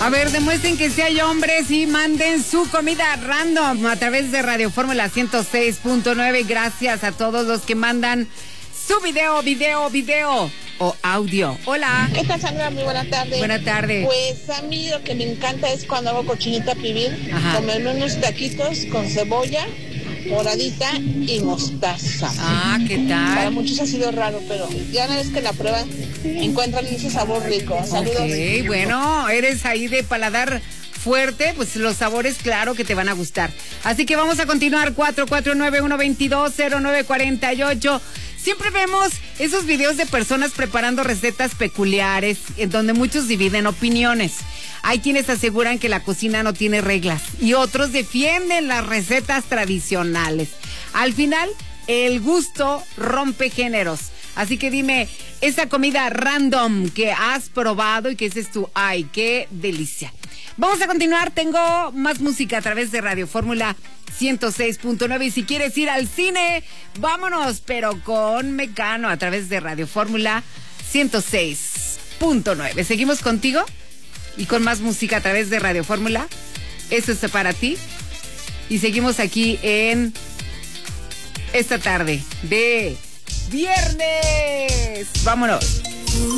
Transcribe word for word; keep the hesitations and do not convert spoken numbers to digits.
A ver, demuestren que sí hay hombres y manden su comida random a través de Radio Fórmula ciento seis punto nueve. Gracias a todos los que mandan su video, video, video o audio. Hola. ¿Qué tal, Sandra? Muy buena tarde. Buena tarde. Pues a mí lo que me encanta es cuando hago cochinita pibil, Ajá. comerme unos taquitos con cebolla, moradita y mostaza. Ah, ¿qué tal? Para muchos ha sido raro, pero ya una vez que la prueban, encuentran ese sabor rico. Saludos. Ok, bueno, eres ahí de paladar fuerte, pues los sabores claro que te van a gustar. Así que vamos a continuar. Cuatro cuatro nueve, uno veintidós, cero nueve cuarenta y ocho. Siempre vemos esos videos de personas preparando recetas peculiares en donde muchos dividen opiniones. Hay quienes aseguran que la cocina no tiene reglas y otros defienden las recetas tradicionales. Al final, el gusto rompe géneros. Así que dime, esa comida random que has probado y que dices tú, ay, qué delicia. Vamos a continuar, tengo más música a través de Radio Fórmula ciento seis punto nueve y si quieres ir al cine, vámonos, pero con Mecano a través de Radio Fórmula ciento seis punto nueve. Seguimos contigo y con más música a través de Radio Fórmula. Eso es para ti. Y seguimos aquí en esta tarde de viernes. Vámonos.